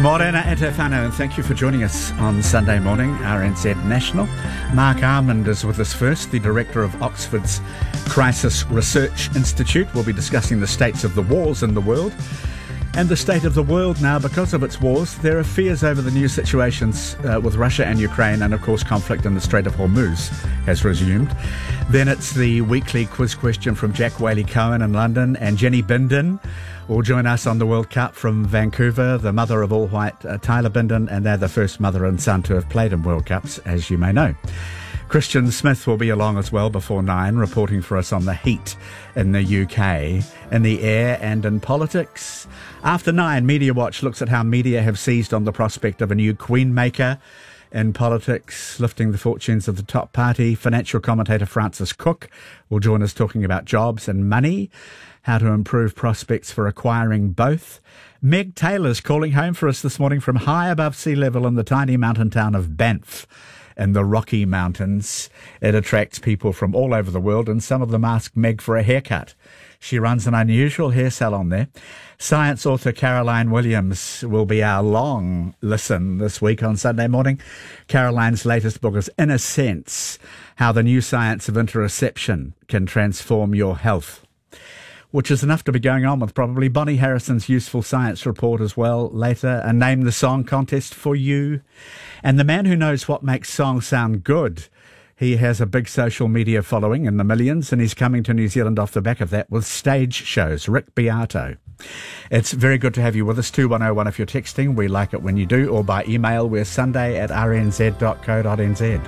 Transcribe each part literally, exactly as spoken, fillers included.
Morena e te whānau, and thank you for joining us on Sunday morning, R N Z National. Mark Armand is with us first, the director of Oxford's Crisis Research Institute. We'll be discussing the states of the wars in the world. And the state of the world now, because of its wars, there are fears over the new situations uh, with Russia and Ukraine, and of course conflict in the Strait of Hormuz has resumed. Then it's the weekly quiz question from Jack Whaley-Cohen in London, and Jenny Bindon will join us on the World Cup from Vancouver, the mother of all white, uh, Tyler Bindon, and they're the first mother and son to have played in World Cups, as you may know. Christian Smith will be along as well before nine, reporting for us on the heat in the U K, in the air and in politics. After nine, Media Watch looks at how media have seized on the prospect of a new queen maker in politics, lifting the fortunes of the top party. Financial commentator Francis Cook will join us talking about jobs and money, how to improve prospects for acquiring both. Meg Taylor's calling home for us this morning from high above sea level in the tiny mountain town of Banff in the Rocky Mountains. It attracts people from all over the world, and some of them ask Meg for a haircut. She runs an unusual hair salon there. Science author Caroline Williams will be our long listen this week on Sunday morning. Caroline's latest book is In a Sense, How the New Science of Interoception Can Transform Your Health, which is enough to be going on with probably. Bonnie Harrison's useful science report as well later, a Name the Song contest for you. And the man who knows what makes songs sound good. He has a big social media following in the millions, and he's coming to New Zealand off the back of that with stage shows. Rick Beato. It's very good to have you with us. two one oh one if you're texting. We like it when you do. Or by email, we're sunday at r n z dot co dot n z.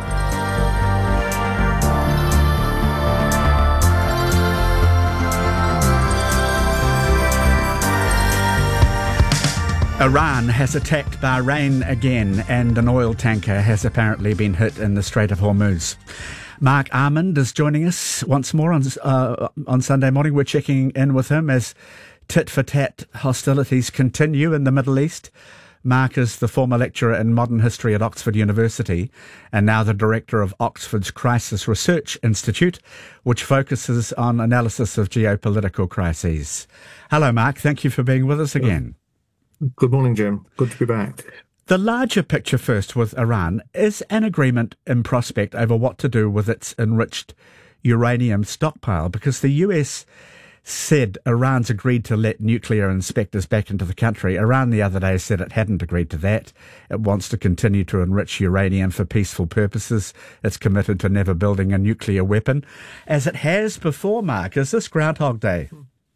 Iran has attacked Bahrain again, and an oil tanker has apparently been hit in the Strait of Hormuz. Mark Armand is joining us once more on uh, on Sunday morning. We're checking in with him as tit-for-tat hostilities continue in the Middle East. Mark is the former lecturer in modern history at Oxford University and now the director of Oxford's Crisis Research Institute, which focuses on analysis of geopolitical crises. Hello, Mark. Thank you for being with us again. Good morning, Jim. Good to be back. The larger picture first with Iran. Is an agreement in prospect over what to do with its enriched uranium stockpile? Because the U S said Iran's agreed to let nuclear inspectors back into the country. Iran the other day said it hadn't agreed to that. It wants to continue to enrich uranium for peaceful purposes. It's committed to never building a nuclear weapon, as it has before, Mark. Is this Groundhog Day?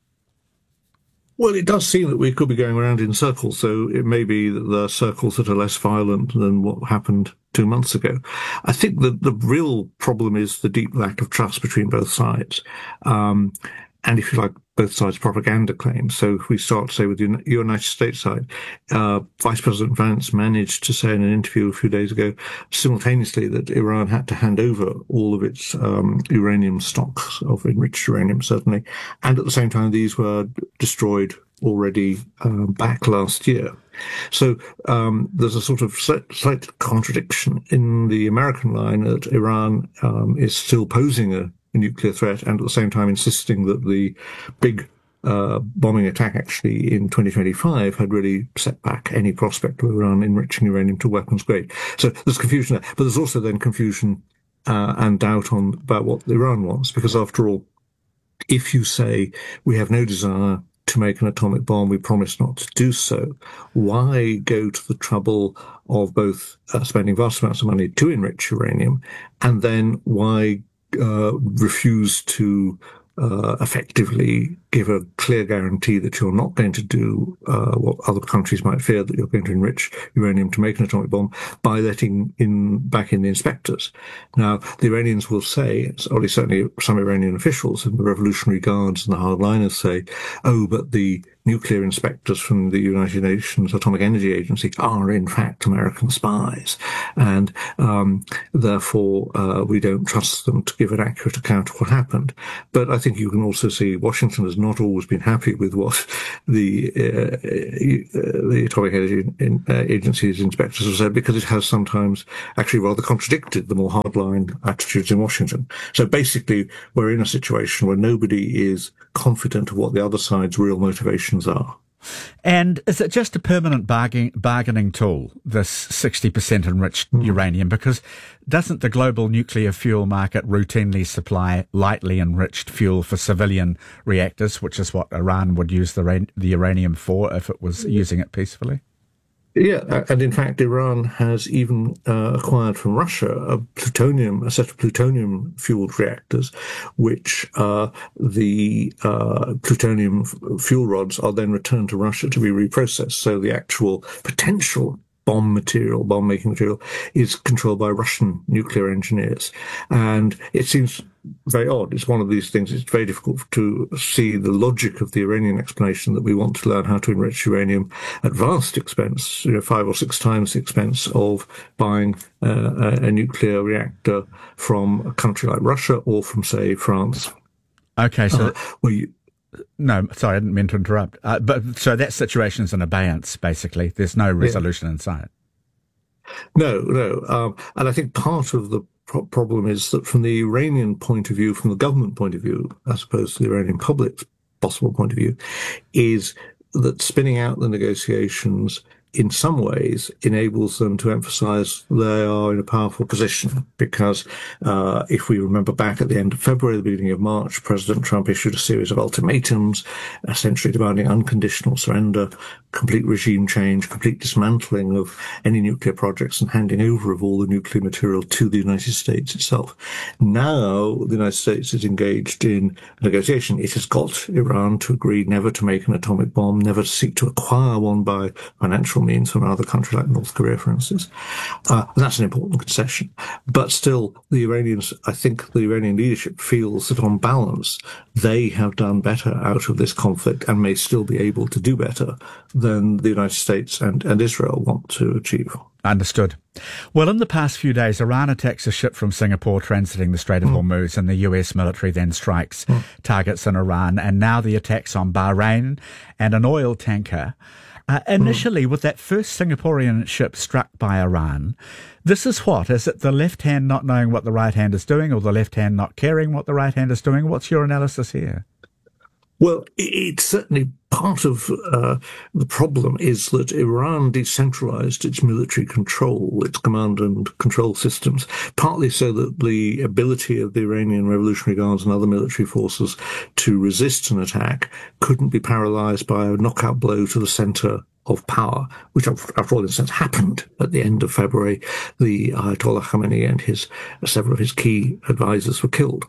Well, it does seem that we could be going around in circles, so it may be that there are circles that are less violent than what happened two months ago. I think that the real problem is the deep lack of trust between both sides. Um, and if you like, both sides' propaganda claims. So if we start, say, with the United States side, uh, Vice President Vance managed to say in an interview a few days ago, simultaneously, that Iran had to hand over all of its um, uranium stocks of enriched uranium, certainly, and at the same time, these were destroyed already um, back last year. So um, there's a sort of slight, slight contradiction in the American line that Iran um, is still posing a a nuclear threat, and at the same time insisting that the big uh, bombing attack actually in twenty twenty-five had really set back any prospect of Iran enriching uranium to weapons grade. So there's confusion there, but there's also then confusion uh, and doubt on about what Iran wants, because after all, if you say we have no desire to make an atomic bomb, we promise not to do so, why go to the trouble of both uh, spending vast amounts of money to enrich uranium, and then why Uh, refuse to uh, effectively give a clear guarantee that you're not going to do uh, what other countries might fear, that you're going to enrich uranium to make an atomic bomb, by letting in back in the inspectors. Now, the Iranians will say, or certainly some Iranian officials and the Revolutionary Guards and the hardliners say, oh, but the nuclear inspectors from the United Nations Atomic Energy Agency are in fact American spies, and um, therefore uh, we don't trust them to give an accurate account of what happened. But I think you can also see Washington has not always been happy with what the uh, uh, the Atomic Energy in, uh, Agency's inspectors have said, because it has sometimes actually rather contradicted the more hardline attitudes in Washington. So basically, we're in a situation where nobody is confident of what the other side's real motivations are. And is it just a permanent bargain, bargaining tool, this sixty percent enriched mm. uranium? Because doesn't the global nuclear fuel market routinely supply lightly enriched fuel for civilian reactors, which is what Iran would use the, the uranium for if it was using it peacefully? Yeah, and in fact, Iran has even uh, acquired from Russia a plutonium, a set of plutonium-fueled reactors, which uh, the uh, plutonium fuel rods are then returned to Russia to be reprocessed. So the actual potential bomb material, bomb-making material, is controlled by Russian nuclear engineers. And it seems very odd. It's one of these things. It's very difficult to see the logic of the Iranian explanation that we want to learn how to enrich uranium at vast expense, you know, five or six times the expense of buying uh, a, a nuclear reactor from a country like Russia or from, say, France. Okay, so... Uh, where you, No, sorry, I didn't mean to interrupt. Uh, but so that situation is in abeyance, basically. There's no resolution yeah. in sight. No, no. Um, and I think part of the pro- problem is that from the Iranian point of view, from the government point of view, as opposed to the Iranian public's possible point of view, is that spinning out the negotiations in some ways enables them to emphasize they are in a powerful position because uh, if we remember back at the end of February, the beginning of March, President Trump issued a series of ultimatums, essentially demanding unconditional surrender, complete regime change, complete dismantling of any nuclear projects and handing over of all the nuclear material to the United States itself. Now the United States is engaged in negotiation. It has got Iran to agree never to make an atomic bomb, never to seek to acquire one by financial means from another country like North Korea, for instance. Uh, and that's an important concession. But still, the Iranians, I think the Iranian leadership feels that on balance, they have done better out of this conflict and may still be able to do better than the United States and, and Israel want to achieve. Understood. Well, in the past few days, Iran attacks a ship from Singapore transiting the Strait of mm. Hormuz, and the U S military then strikes mm. targets in Iran, and now the attacks on Bahrain and an oil tanker. Uh, initially, mm. with that first Singaporean ship struck by Iran, this is what? Is it the left hand not knowing what the right hand is doing, or the left hand not caring what the right hand is doing? What's your analysis here? Well, it's certainly part of uh, the problem is that Iran decentralized its military control, its command and control systems, partly so that the ability of the Iranian Revolutionary Guards and other military forces to resist an attack couldn't be paralyzed by a knockout blow to the center of power, which after all in a sense happened at the end of February. The Ayatollah Khamenei and his several of his key advisors were killed.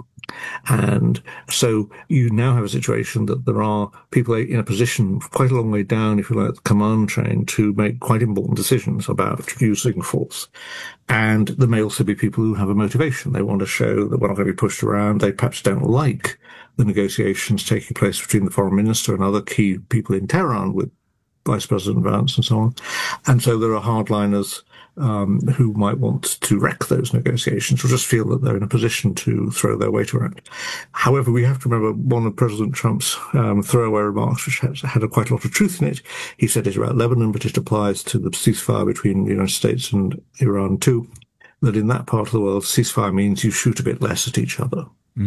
And so you now have a situation that there are people in a position quite a long way down, if you like, the command train to make quite important decisions about using force. And there may also be people who have a motivation. They want to show that we're not going to be pushed around. They perhaps don't like the negotiations taking place between the foreign minister and other key people in Tehran with Vice President Vance and so on. And so there are hardliners um, who might want to wreck those negotiations or just feel that they're in a position to throw their weight around. However, we have to remember one of President Trump's um, throwaway remarks, which has had a quite a lot of truth in it. He said it about Lebanon, but it applies to the ceasefire between the United States and Iran too, that in that part of the world, ceasefire means you shoot a bit less at each other.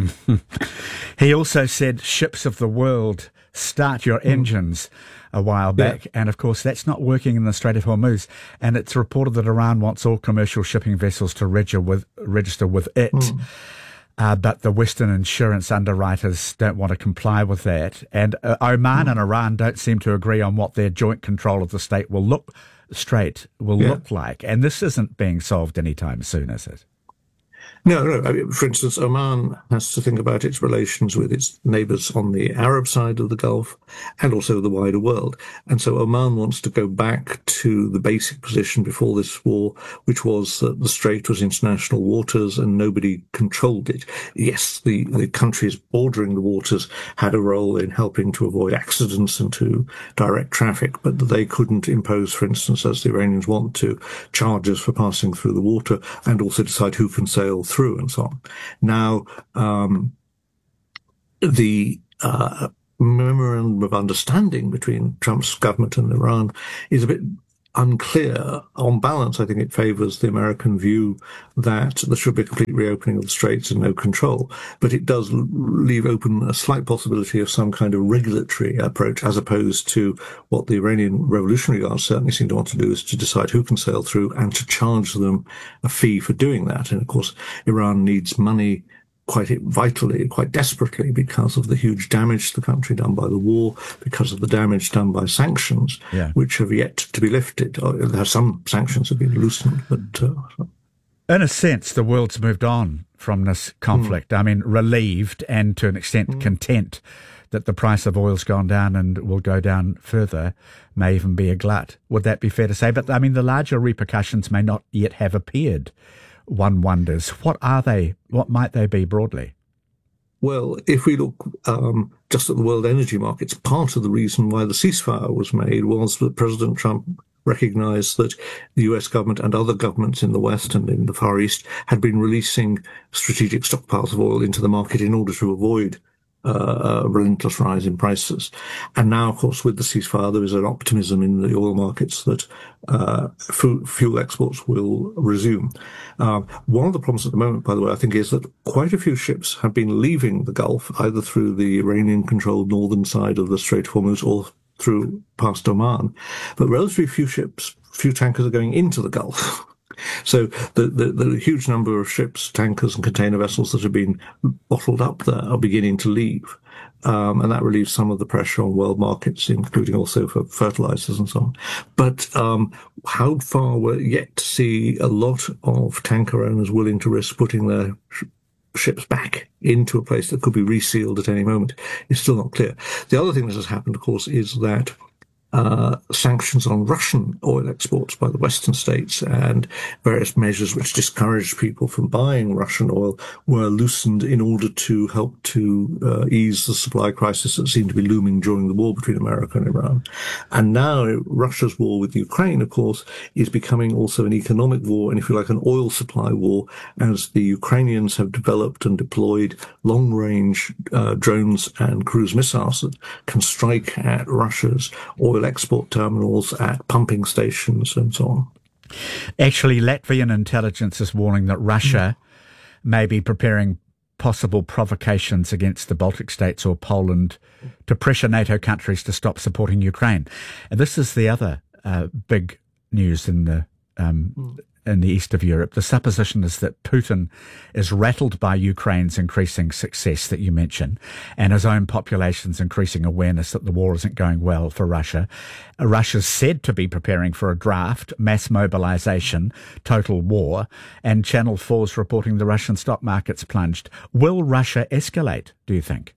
He also said, ships of the world, start your engines, a while back. Yeah. And of course, that's not working in the Strait of Hormuz. And it's reported that Iran wants all commercial shipping vessels to register with, register with it. Mm. Uh, but the Western insurance underwriters don't want to comply with that. And uh, Oman mm. and Iran don't seem to agree on what their joint control of the state will look straight will yeah. look like. And this isn't being solved anytime soon, is it? No, no. I mean, for instance, Oman has to think about its relations with its neighbours on the Arab side of the Gulf and also the wider world. And so Oman wants to go back to the basic position before this war, which was that the Strait was international waters and nobody controlled it. Yes, the, the countries bordering the waters had a role in helping to avoid accidents and to direct traffic, but they couldn't impose, for instance, as the Iranians want to, charges for passing through the water and also decide who can sail through and so on. Now, um, the uh, memorandum of understanding between Trump's government and Iran is a bit unclear. On balance, I think it favours the American view that there should be a complete reopening of the Straits and no control. But it does leave open a slight possibility of some kind of regulatory approach, as opposed to what the Iranian Revolutionary Guards certainly seem to want to do, is to decide who can sail through and to charge them a fee for doing that. And of course, Iran needs money quite vitally, quite desperately, because of the huge damage to the country done by the war, because of the damage done by sanctions, yeah. which have yet to be lifted. Some sanctions have been loosened, but... Uh, in a sense, the world's moved on from this conflict. Mm. I mean, relieved and to an extent mm. content that the price of oil's gone down and will go down further, may even be a glut. Would that be fair to say? But, I mean, the larger repercussions may not yet have appeared. One wonders, what are they? What might they be broadly? Well, if we look um, just at the world energy markets, part of the reason why the ceasefire was made was that President Trump recognized that the U S government and other governments in the West and in the Far East had been releasing strategic stockpiles of oil into the market in order to avoid Uh, a relentless rise in prices. And now, of course, with the ceasefire, there is an optimism in the oil markets that uh, fu- fuel exports will resume. Uh, one of the problems at the moment, by the way, I think, is that quite a few ships have been leaving the Gulf, either through the Iranian-controlled northern side of the Strait of Hormuz or through past Oman. But relatively few ships, few tankers are going into the Gulf. So the, the, the huge number of ships, tankers and container vessels that have been bottled up there are beginning to leave. Um, and that relieves some of the pressure on world markets, including also for fertilizers and so on. But um, how far we're yet to see a lot of tanker owners willing to risk putting their sh- ships back into a place that could be resealed at any moment is still not clear. The other thing that has happened, of course, is that Uh, sanctions on Russian oil exports by the Western states and various measures which discouraged people from buying Russian oil were loosened in order to help to uh, ease the supply crisis that seemed to be looming during the war between America and Iran. And now Russia's war with Ukraine, of course, is becoming also an economic war, and if you like, an oil supply war, as the Ukrainians have developed and deployed long-range uh, drones and cruise missiles that can strike at Russia's oil export terminals, at pumping stations and so on. Actually, Latvian intelligence is warning that Russia mm. may be preparing possible provocations against the Baltic states or Poland to pressure NATO countries to stop supporting Ukraine. And this is the other uh, big news in the um, mm. in the east of Europe. The supposition is that Putin is rattled by Ukraine's increasing success that you mentioned, and his own population's increasing awareness that the war isn't going well for Russia. Russia's said to be preparing for a draft, mass mobilization, total war, and Channel four's reporting the Russian stock market's plunged. Will Russia escalate, do you think?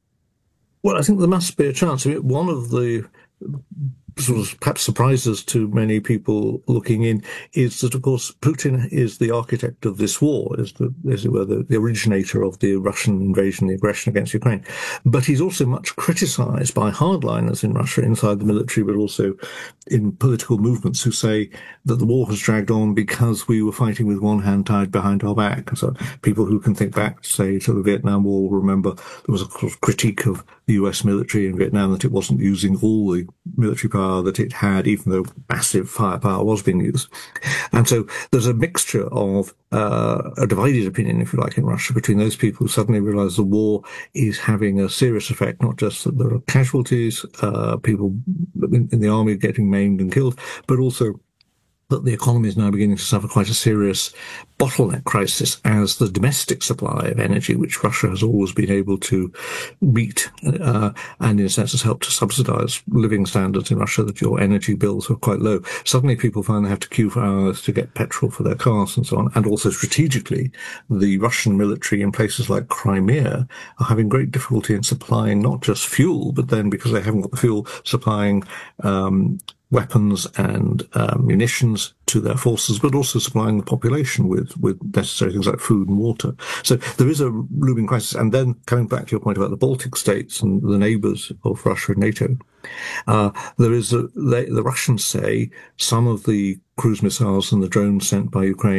Well, I think there must be a chance. I mean, one of the sort of perhaps surprises to many people looking in is that, of course, Putin is the architect of this war, is the, as it were, the, the originator of the Russian invasion, the aggression against Ukraine. But he's also much criticized by hardliners in Russia, inside the military, but also in political movements, who say that the war has dragged on because we were fighting with one hand tied behind our back. And so people who can think back, say, to the Vietnam War will remember there was a sort of critique of the U S military in Vietnam that it wasn't using all the military power that it had, even though massive firepower was being used. And so there's a mixture of uh, a divided opinion, if you like, in Russia between those people who suddenly realize the war is having a serious effect, not just that there are casualties, uh, people in, in the army getting maimed and killed, but also that the economy is now beginning to suffer quite a serious bottleneck crisis, as the domestic supply of energy, which Russia has always been able to meet, uh, and in a sense has helped to subsidize living standards in Russia, that your energy bills are quite low. Suddenly people find they have to queue for hours to get petrol for their cars and so on. And also strategically, the Russian military in places like Crimea are having great difficulty in supplying not just fuel, but then, because they haven't got the fuel, supplying um weapons and uh, munitions to their forces, but also supplying the population with, with necessary things like food and water. So there is a looming crisis. And then coming back to your point about the Baltic states and the neighbours of Russia and NATO, uh, there is a, they, the Russians say some of the cruise missiles and the drones sent by Ukraine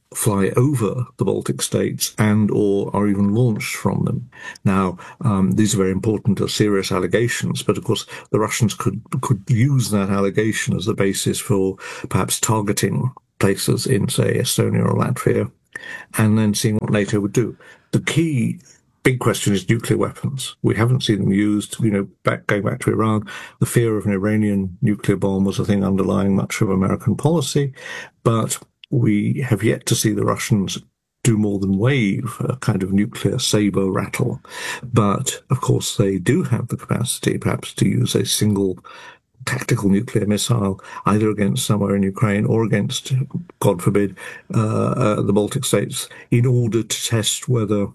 fly over the Baltic states and or are even launched from them. Now, um, these are very important or serious allegations, but of course the Russians could could use that allegation as the basis for perhaps targeting places in, say, Estonia or Latvia, and then seeing what NATO would do. The key big question is nuclear weapons. We haven't seen them used. You know, back going back to Iran, the fear of an Iranian nuclear bomb was a thing underlying much of American policy, but we have yet to see the Russians do more than wave a kind of nuclear saber rattle. But, of course, they do have the capacity perhaps to use a single tactical nuclear missile, either against somewhere in Ukraine or against, God forbid, uh, uh, the Baltic states, in order to test whether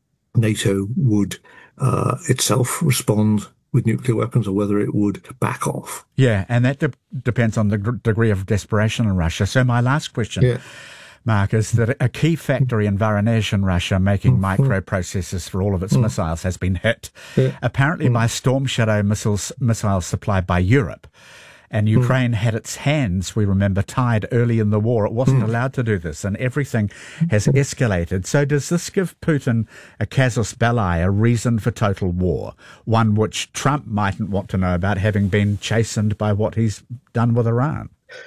NATO would uh, itself respond with nuclear weapons or whether it would back off. Yeah, and that de- depends on the g- degree of desperation in Russia. So my last question, yeah. Mark, is that a key factory in Voronezh in Russia making mm-hmm. microprocessors for all of its mm. missiles has been hit, yeah. apparently mm. by Storm Shadow missiles, missiles supplied by Europe. And Ukraine mm. had its hands, we remember, tied early in the war. It wasn't mm. allowed to do this, and everything has escalated. So does this give Putin a casus belli, a reason for total war, one which Trump mightn't want to know about, having been chastened by what he's done with Iran?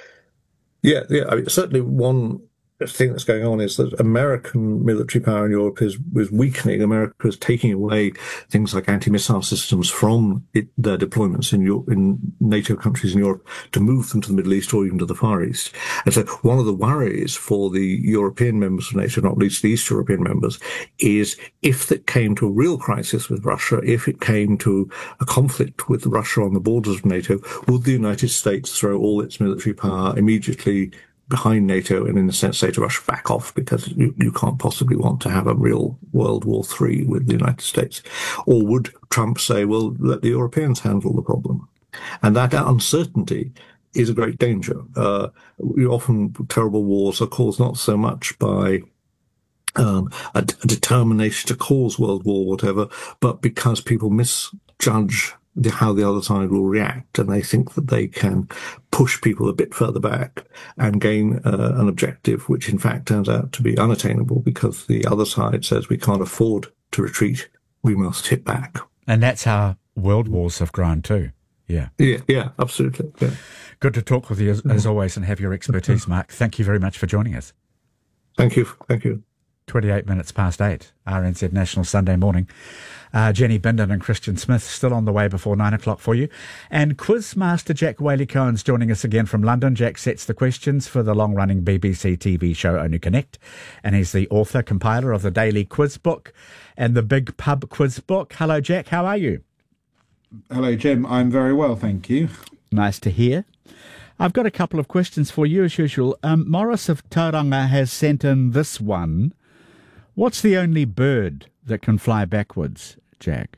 Yeah, yeah. I mean, certainly one thing that's going on is that American military power in Europe is, is weakening. America is taking away things like anti-missile systems from it, their deployments in, Europe, in NATO countries in Europe to move them to the Middle East or even to the Far East. And so one of the worries for the European members of NATO, not least the East European members, is if it came to a real crisis with Russia, if it came to a conflict with Russia on the borders of NATO, would the United States throw all its military power immediately behind NATO and in a sense say to Russia, back off, because you, you can't possibly want to have a real World War Three with the United States? Or would Trump say, well, let the Europeans handle the problem? And that uncertainty is a great danger. Uh, often terrible wars are caused not so much by um, a, d- a determination to cause World War, whatever, but because people misjudge The, how the other side will react, and they think that they can push people a bit further back and gain uh, an objective which in fact turns out to be unattainable because the other side says we can't afford to retreat, we must hit back. And that's how world wars have grown too. Yeah. Yeah, yeah, absolutely. Yeah. Good to talk with you as, as always and have your expertise, Mark. Thank you very much for joining us. Thank you. Thank you. twenty-eight minutes past eight, R N Z National Sunday Morning. Uh, Jenny Bindon and Christian Smith still on the way before nine o'clock for you. And Quizmaster Jack Whaley-Cohen's joining us again from London. Jack sets the questions for the long-running B B C T V show Only Connect. And he's the author, compiler of the Daily Quiz Book and the Big Pub Quiz Book. Hello, Jack. How are you? Hello, Jim. I'm very well, thank you. Nice to hear. I've got a couple of questions for you, as usual. Um, Morris of Tauranga has sent in this one. What's the only bird that can fly backwards, Jack?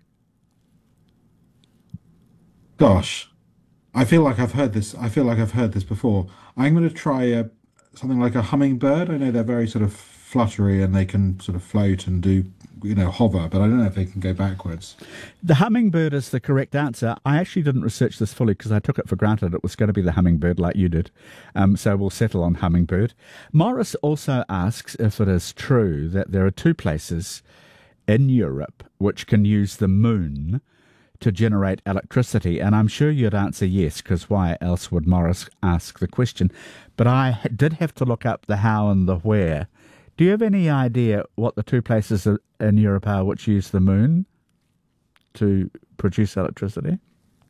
Gosh, I feel like I've heard this. I feel like I've heard this before. I'm going to try a, something like a hummingbird. I know they're very sort of fluttery and they can sort of float and do, you know, hover, but I don't know if they can go backwards. The hummingbird is the correct answer. I actually didn't research this fully because I took it for granted it was going to be the hummingbird like you did. Um, so we'll settle on hummingbird. Morris also asks if it is true that there are two places in Europe which can use the moon to generate electricity. And I'm sure you'd answer yes, because why else would Morris ask the question? But I did have to look up the how and the where. Do you have any idea what the two places in Europe are which use the moon to produce electricity?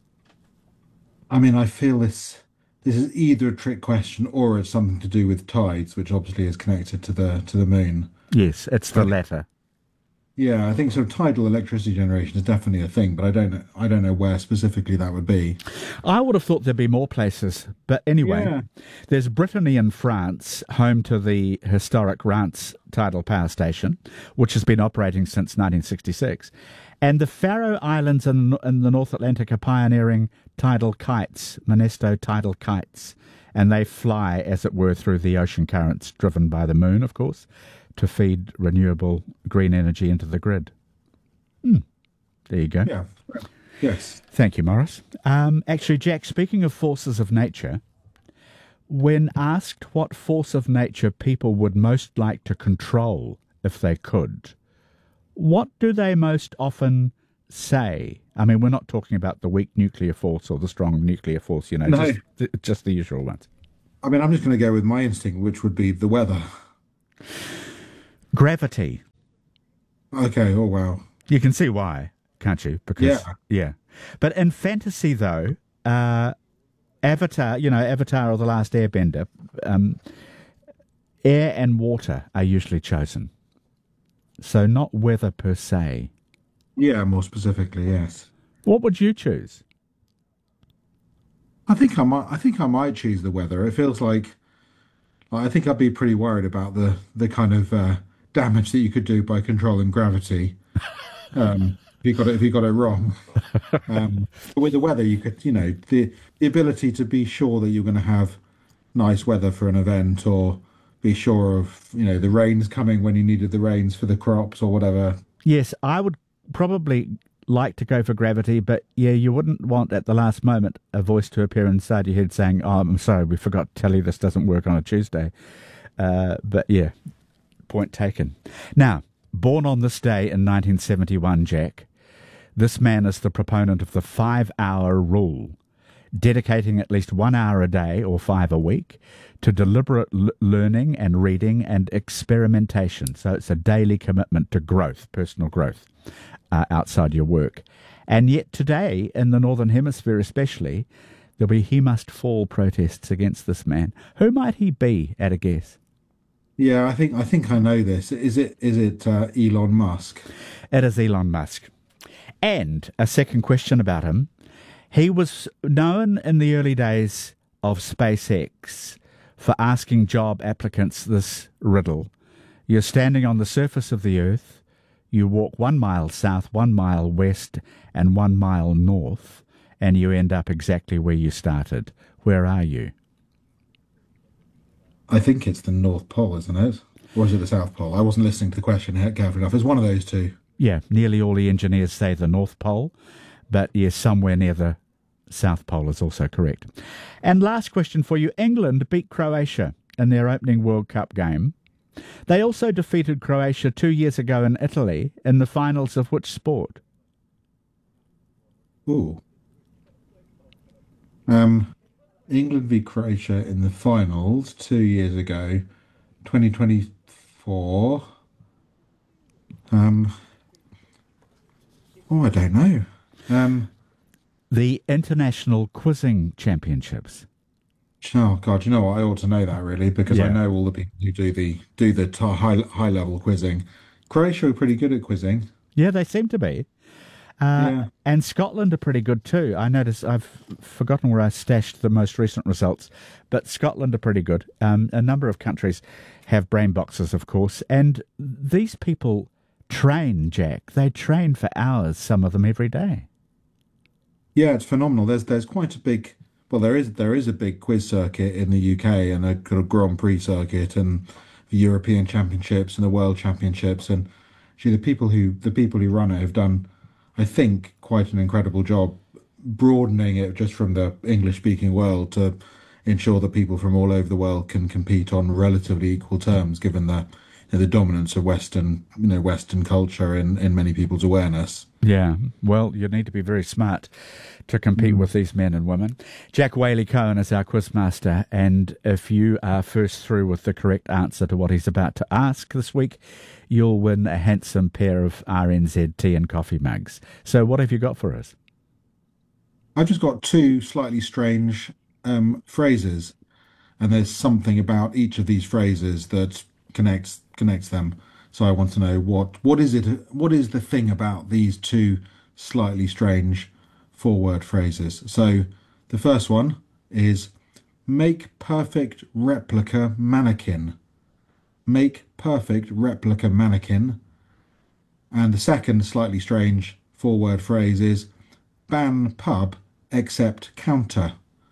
I mean, I feel this this is either a trick question or it's something to do with tides, which obviously is connected to the to the moon. Yes, it's the latter. Yeah, I think sort of tidal electricity generation is definitely a thing, but I don't know, I don't know where specifically that would be. I would have thought there'd be more places, but anyway, yeah. There's Brittany in France, home to the historic Reims tidal power station, which has been operating since nineteen sixty-six, and the Faroe Islands in, in the North Atlantic are pioneering tidal kites, Monesto tidal kites, and they fly, as it were, through the ocean currents, driven by the moon, of course, to feed renewable green energy into the grid. Hmm. There you go. Yeah. Yes. Thank you, Morris. Um, actually, Jack, speaking of forces of nature, When asked what force of nature people would most like to control if they could, what do they most often say? I mean, we're not talking about the weak nuclear force or the strong nuclear force, you know, No. just, th- just the usual ones. I mean, I'm just going to go with my instinct, which would be the weather. Gravity. Okay. Oh, wow. You can see why, can't you? Because, Yeah. yeah. But in fantasy, though, uh, Avatar, you know, Avatar or The Last Airbender, um, air and water are usually chosen. So not weather per se. Yeah, more specifically, yes. What would you choose? I think I might. I think I might choose the weather. It feels like I think I'd be pretty worried about the the kind of uh, damage that you could do by controlling gravity. Um, if you got it, if you got it wrong. Um, but with the weather, you could, you know, the the ability to be sure that you're going to have nice weather for an event, or be sure of, you know, the rain's coming when you needed the rains for the crops or whatever. Yes, I would probably like to go for gravity, but yeah, you wouldn't want at the last moment a voice to appear inside your head saying, "Oh, I'm sorry, we forgot to tell you this doesn't work on a Tuesday." Uh, but yeah, point taken. Now, born on this day in nineteen seventy-one, Jack, this man is the proponent of the five-hour rule, dedicating at least one hour a day or five a week to deliberate l- learning and reading and experimentation. So it's a daily commitment to growth, personal growth, uh, outside your work. And yet today, in the Northern Hemisphere especially, there'll be he must fall protests against this man. Who might he be, at a guess? Yeah, I think I think I know this. Is it is it uh, Elon Musk? It is Elon Musk. And a second question about him. He was known in the early days of SpaceX for asking job applicants this riddle. You're standing on the surface of the Earth. You walk one mile south, one mile west, and one mile north, and you end up exactly where you started. Where are you? I think it's the North Pole, isn't it? Or is it the South Pole? I wasn't listening to the question carefully enough. It's one of those two. Yeah, nearly all the engineers say the North Pole, but yes, somewhere near the South Pole is also correct. And last question for you. England beat Croatia in their opening World Cup game. They also defeated Croatia two years ago in Italy in the finals of which sport? Ooh. Um, England v Croatia in the finals two years ago, twenty twenty-four. Um, oh, I don't know. Um, The International Quizzing Championships. oh God, you know what? I ought to know that really because I Yeah. know all the people who do the do the t- high high level quizzing. Croatia are pretty good at quizzing. Yeah, they seem to be. Uh, Yeah. And Scotland are pretty good too. I notice I've forgotten where I stashed the most recent results, but Scotland are pretty good. Um, a number of countries have brain boxes, of course, and these people train, Jack. They train for hours, some of them every day. Yeah, it's phenomenal. There's there's quite a big well, there is there is a big quiz circuit in the U K and a kind of Grand Prix circuit and the European Championships and the World Championships, and actually the people who the people who run it have done, I think, quite an incredible job broadening it just from the English speaking world to ensure that people from all over the world can compete on relatively equal terms, given the you know, the dominance of Western you know Western culture in in many people's awareness. Yeah, well, you need to be very smart to compete with these men and women. Jack Whaley-Cohen is our quizmaster, and if you are first through with the correct answer to what he's about to ask this week, you'll win a handsome pair of R N Z tea and coffee mugs. So what have you got for us? I've just got two slightly strange um, phrases, and there's something about each of these phrases that connects connects them. So I want to know what what is it? What is the thing about these two slightly strange four-word phrases? So the first one is "make perfect replica mannequin." Make perfect replica mannequin. And the second slightly strange four-word phrase is ban pub except counter.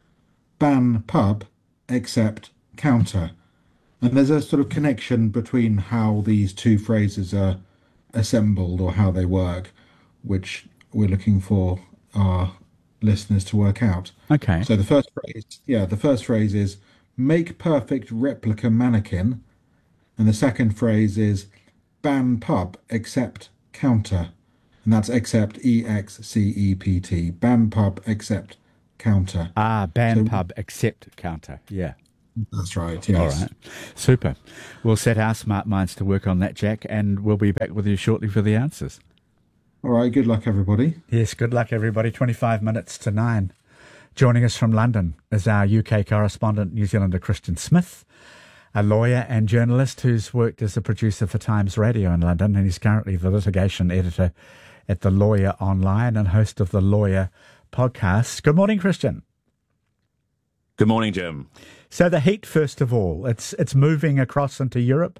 Ban pub except counter. And there's a sort of connection between how these two phrases are assembled or how they work, which we're looking for our listeners to work out. Okay. So the first phrase, yeah, the first phrase is make perfect replica mannequin. And the second phrase is ban pub except counter. And that's except E X C E P T. Ban pub except counter. Ah, ban So- pub accept counter. Yeah. That's right, yes. All right. Super. We'll set our smart minds to work on that, Jack, and we'll be back with you shortly for the answers. All right, good luck, everybody. Yes, good luck, everybody. twenty-five minutes to nine. Joining us from London is our U K correspondent, New Zealander Christian Smith, a lawyer and journalist who's worked as a producer for Times Radio in London, and he's currently the litigation editor at The Lawyer Online and host of the Lawyer podcast. Good morning, Christian. Good morning, Jim. So the heat, first of all, it's it's moving across into Europe.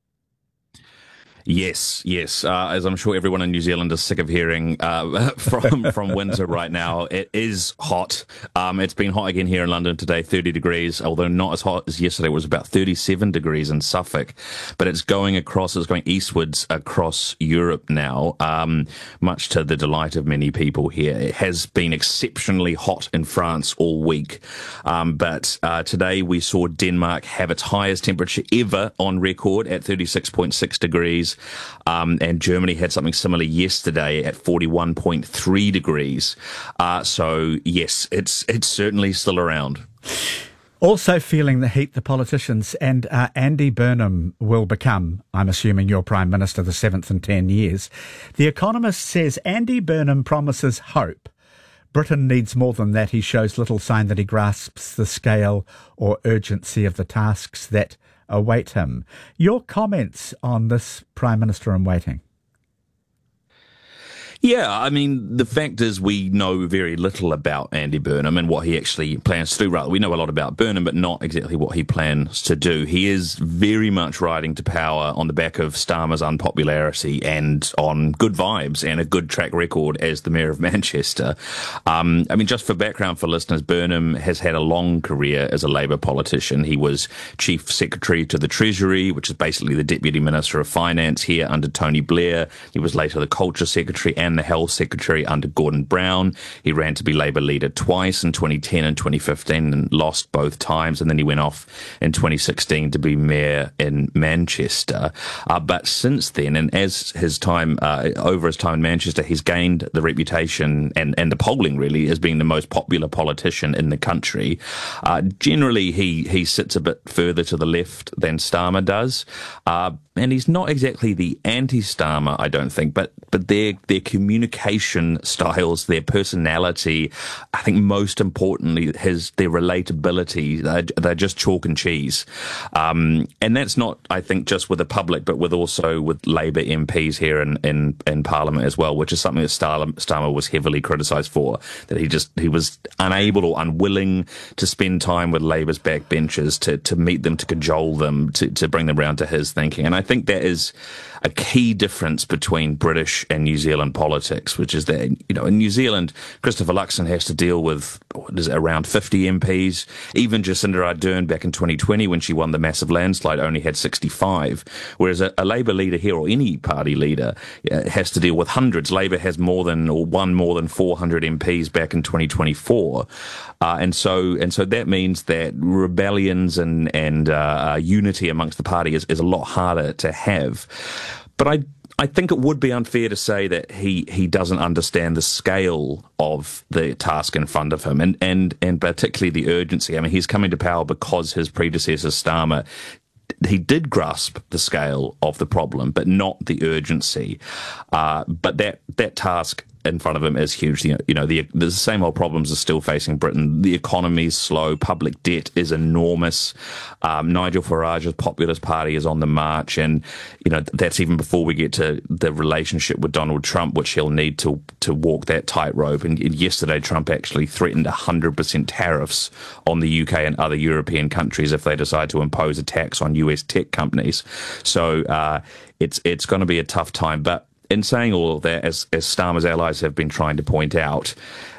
Yes, yes. Uh, as I'm sure everyone in New Zealand is sick of hearing uh, from from Windsor right now, it is hot. Um, it's been hot again here in London today, thirty degrees, although not as hot as yesterday. It was about thirty-seven degrees in Suffolk. But it's going across, it's going eastwards across Europe now, um, much to the delight of many people here. It has been exceptionally hot in France all week. Um, but uh, today we saw Denmark have its highest temperature ever on record at thirty-six point six degrees. Um, and Germany had something similar yesterday at forty-one point three degrees. Uh, so, yes, it's it's certainly still around. Also feeling the heat, the politicians, and uh, Andy Burnham will become, I'm assuming, your Prime Minister the seventh in ten years. The Economist says Andy Burnham promises hope. Britain needs more than that. He shows little sign that he grasps the scale or urgency of the tasks that await him. Your comments on this Prime Minister in waiting? Yeah, I mean, the fact is we know very little about Andy Burnham and what he actually plans to do. Rather, we know a lot about Burnham, but not exactly what he plans to do. He is very much riding to power on the back of Starmer's unpopularity and on good vibes and a good track record as the Mayor of Manchester. Um, I mean, just for background for listeners, Burnham has had a long career as a Labour politician. He was Chief Secretary to the Treasury, which is basically the Deputy Minister of Finance here under Tony Blair. He was later the Culture Secretary and the Health Secretary under Gordon Brown. He ran to be Labour leader twice in twenty ten and twenty fifteen and lost both times. And then he went off in twenty sixteen to be mayor in Manchester. Uh, but since then, and as his time, uh, over his time in Manchester, he's gained the reputation and, and the polling really as being the most popular politician in the country. Uh, generally, he, he sits a bit further to the left than Starmer does. Uh, and he's not exactly the anti-Starmer, I don't think, but but their their communication styles, their personality, I think most importantly, his their relatability, they're, they're just chalk and cheese. Um, and that's not, I think, just with the public, but with also with Labour M Ps here in, in, in Parliament as well, which is something that Starmer, Starmer was heavily criticised for, that he just he was unable or unwilling to spend time with Labour's backbenchers, to, to meet them, to cajole them, to, to bring them round to his thinking. And I think that is a key difference between British and New Zealand politics, which is that, you know, in New Zealand, Christopher Luxon has to deal with what is it, around fifty M Ps. Even Jacinda Ardern back in twenty twenty, when she won the massive landslide, only had sixty-five. Whereas a, a Labour leader here, or any party leader, uh, has to deal with hundreds. Labour has more than, or won more than four hundred M Ps back in twenty twenty-four. Uh, and so, and so that means that rebellions and, and, uh, unity amongst the party is, is a lot harder to have. But I, I think it would be unfair to say that he, he doesn't understand the scale of the task in front of him, and, and, and particularly the urgency. I mean, he's coming to power because his predecessor, Starmer, he did grasp the scale of the problem, but not the urgency. Uh, but that, that task in front of him is huge. You know, you know the, the same old problems are still facing Britain. The economy is slow. Public debt is enormous. Um, Nigel Farage's Populist Party is on the march. And, you know, that's even before we get to the relationship with Donald Trump, which he'll need to, to walk that tightrope. And, and yesterday, Trump actually threatened one hundred percent tariffs on the U K and other European countries if they decide to impose a tax on U S tech companies. So, uh, it's, it's going to be a tough time. But in saying all of that, as, as Starmer's allies have been trying to point out,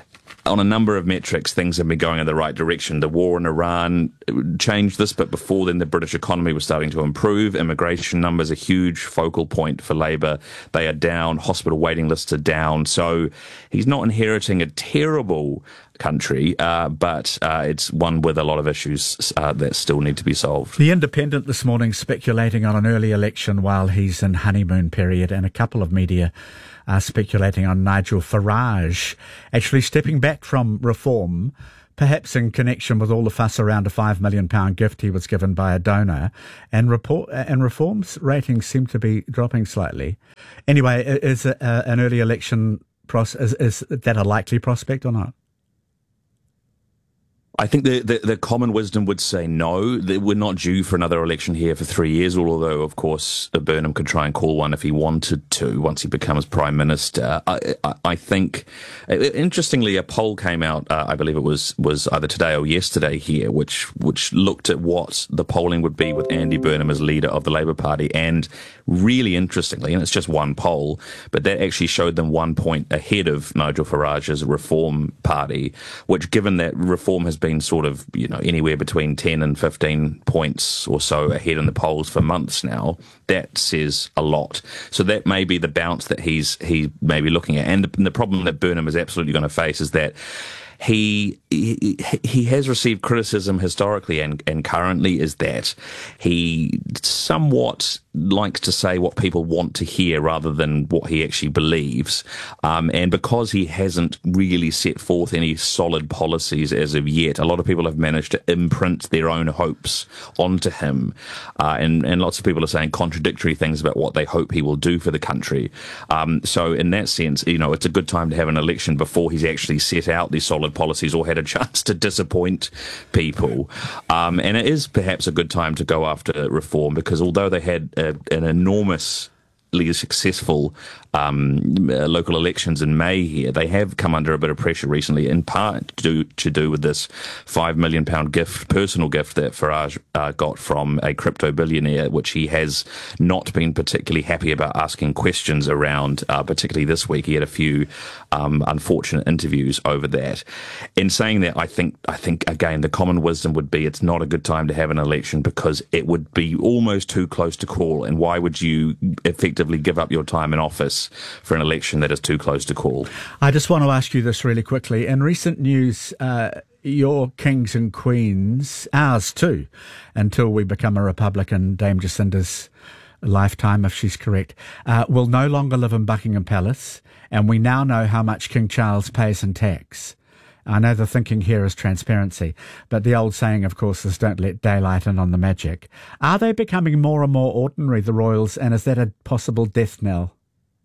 on a number of metrics, things have been going in the right direction. The war in Iran changed this, but before then, the British economy was starting to improve. Immigration numbers are a huge focal point for Labour. They are down. Hospital waiting lists are down. So he's not inheriting a terrible country, uh, but uh, it's one with a lot of issues uh, that still need to be solved. The Independent this morning speculating on an early election while he's in honeymoon period, and a couple of media are speculating on Nigel Farage actually stepping back from Reform, perhaps in connection with all the fuss around a five million pound gift he was given by a donor, and report and Reform's ratings seem to be dropping slightly. Anyway, is a, uh, an early election pros- is, is that a likely prospect or not? I think the, the, the common wisdom would say no, that we're not due for another election here for three years, although, of course, Burnham could try and call one if he wanted to once he becomes Prime Minister. I, I, I think, interestingly, a poll came out, uh, I believe it was, was either today or yesterday here, which, which looked at what the polling would be with Andy Burnham as leader of the Labour Party. And really interestingly, and it's just one poll, but that actually showed them one point ahead of Nigel Farage's Reform Party, which, given that Reform has been sort of, you know, anywhere between ten and fifteen points or so ahead in the polls for months now, that says a lot. So that may be the bounce that he's he may be looking at. And the, and the problem that Burnham is absolutely going to face is that He, he he has received criticism historically and, and currently is that he somewhat likes to say what people want to hear rather than what he actually believes. Um, and because he hasn't really set forth any solid policies as of yet, a lot of people have managed to imprint their own hopes onto him. Uh, and, and lots of people are saying contradictory things about what they hope he will do for the country. Um, so in that sense, you know, it's a good time to have an election before he's actually set out these solid policies or had a chance to disappoint people. Um, and it is perhaps a good time to go after Reform, because although they had a, an enormous successful um, uh, local elections in May here, they have come under a bit of pressure recently, in part to do, to do with this five million pound gift, personal gift that Farage uh, got from a crypto billionaire, which he has not been particularly happy about asking questions around, uh, particularly this week. He had a few um, unfortunate interviews over that. In saying that, I think, I think again, the common wisdom would be it's not a good time to have an election because it would be almost too close to call, and why would you effectively give up your time in office for an election that is too close to call? I just want to ask you this really quickly. In recent news, uh, your kings and queens, ours too, until we become a Republican, Dame Jacinda's lifetime, if she's correct, uh, will no longer live in Buckingham Palace, and we now know how much King Charles pays in tax. I know the thinking here is transparency, but the old saying, of course, is don't let daylight in on the magic. Are they becoming more and more ordinary, the royals, and is that a possible death knell?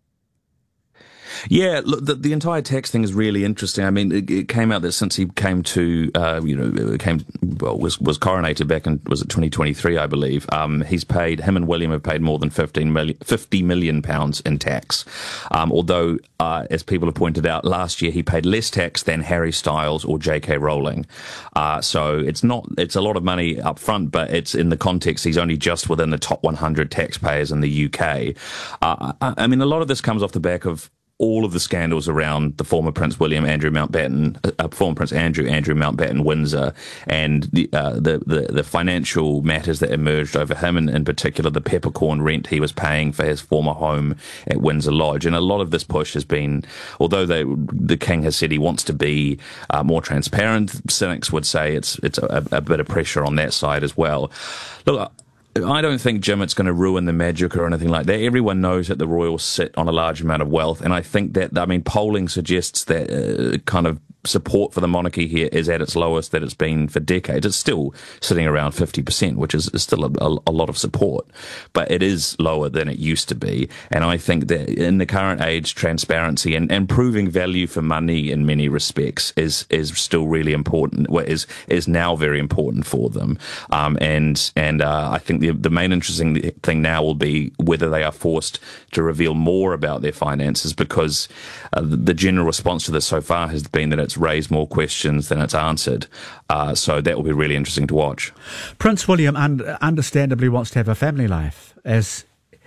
Yeah, look, the, the entire tax thing is really interesting. I mean, it, it came out that since he came to, uh, you know, came well, was was coronated back in, was it twenty twenty-three, I believe. Um, he's paid, him and William have paid more than fifteen million, fifty million pounds in tax. Um, although, uh, as people have pointed out, last year he paid less tax than Harry Styles or J K Rowling. Uh, so it's not, it's a lot of money up front, but it's in the context, he's only just within the top one hundred taxpayers in the U K. Uh, I, I mean, a lot of this comes off the back of all of the scandals around the former Prince William, Andrew Mountbatten, uh, former Prince Andrew, Andrew Mountbatten Windsor, and the, uh, the, the, the financial matters that emerged over him, and in particular the peppercorn rent he was paying for his former home at Windsor Lodge. And a lot of this push has been, although they, the King has said he wants to be uh, more transparent, cynics would say it's, it's a, a bit of pressure on that side as well. Look, I don't think, Jim, it's going to ruin the magic or anything like that. Everyone knows that the royals sit on a large amount of wealth, and I think that, I mean, polling suggests that uh, kind of support for the monarchy here is at its lowest that it's been for decades. It's still sitting around fifty percent, which is, is still a, a, a lot of support, but it is lower than it used to be. And I think that in the current age, transparency and, and proving value for money in many respects is is still really important, well, is is now very important for them. Um, and and uh, I think the, the main interesting thing now will be whether they are forced to reveal more about their finances, because uh, the, the general response to this so far has been that it's raised more questions than it's answered. Uh, so that will be really interesting to watch. Prince William un- understandably wants to have a family life, as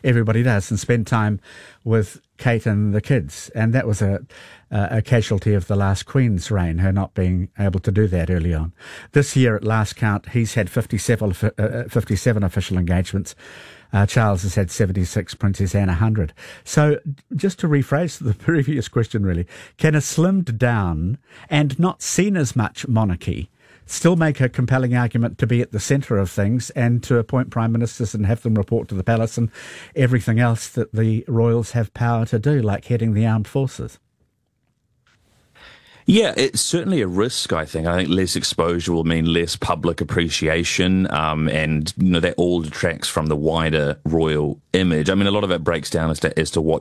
everybody does, and spend time with Kate and the kids. And that was a, a casualty of the last Queen's reign, her not being able to do that early on. This year, at last count, he's had fifty-seven, uh, fifty-seven official engagements. Uh, Charles has had seventy-six, Princess Anne one hundred. So just to rephrase the previous question, really, can a slimmed down and not seen as much monarchy still make a compelling argument to be at the centre of things and to appoint prime ministers and have them report to the palace and everything else that the royals have power to do, like heading the armed forces? Yeah, it's certainly a risk, I think. I think less exposure will mean less public appreciation, um, and you know that all detracts from the wider royal image. I mean, a lot of it breaks down as to, as to what